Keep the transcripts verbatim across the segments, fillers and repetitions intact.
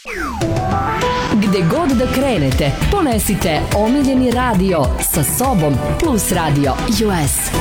Gde god da krenete, ponesite omiljeni radio sa sobom Plus Radio U S.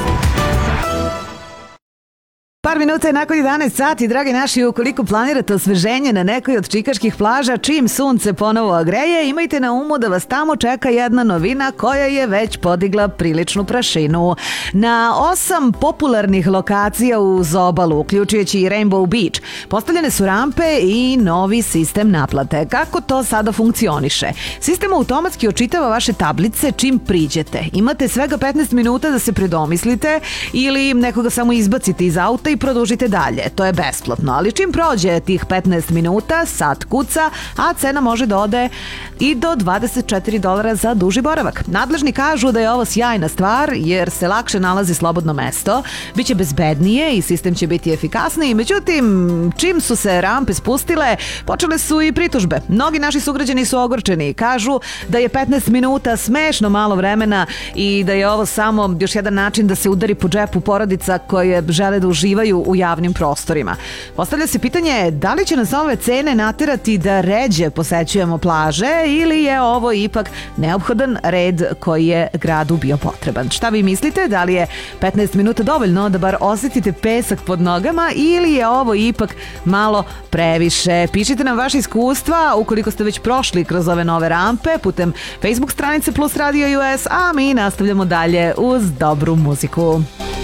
Par minuta je nakon jedanaest sati, dragi naši, ukoliko planirate osveženje na nekoj od čikaških plaža, čim sunce ponovo agreje, imajte na umu da vas tamo čeka jedna novina koja je već podigla priličnu prašinu. Na osam popularnih lokacija uz obalu, uključujući i Rainbow Beach, postavljene su rampe i novi sistem naplate. Kako to sada funkcioniše? Sistem automatski očitava vaše tablice čim priđete. Imate svega petnaest minuta da se predomislite ili nekoga samo izbacite iz auta i produžite dalje. To je besplatno, ali čim prođe tih petnaest minuta, sat kuca, a cena može da ode i do dvadeset četiri dolara za duži boravak. Nadležni kažu da je ovo sjajna stvar jer se lakše nalazi slobodno mesto, biće bezbednije i sistem će biti efikasniji. Međutim, čim su se rampe spustile, počele su i pritužbe. Mnogi naši sugrađani su ogorčeni i kažu da je petnaest minuta smešno malo vremena i da je ovo samo još jedan način da se udari po džepu porodica koje žele da uživaju u javnim prostorima. Postavlja se pitanje da li će nas ove cene naterati da ređe posećujemo plaže ili je ovo ipak neophodan red koji je gradu bio potreban. Šta vi mislite? Da li je petnaest minuta dovoljno da bar osjetite pesak pod nogama ili je ovo ipak malo previše? Pišite nam vaše iskustva ukoliko ste već prošli kroz ove nove rampe putem Facebook stranice Plus Radio U S, a mi nastavljamo dalje uz dobru muziku.